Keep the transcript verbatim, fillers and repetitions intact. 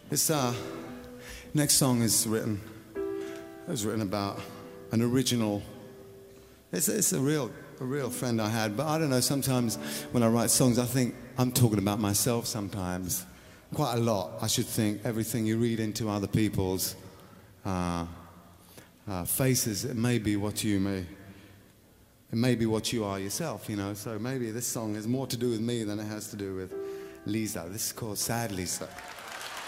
This uh, next song is written. It was written about an original. It's, it's a real, a real friend I had. But I don't know. Sometimes when I write songs, I think I'm talking about myself. Sometimes, quite a lot. I should think everything you read into other people's uh, uh, faces. It may be what you may. It may be what you are yourself. You know. So maybe this song has more to do with me than it has to do with Lisa. This is called Sad Lisa.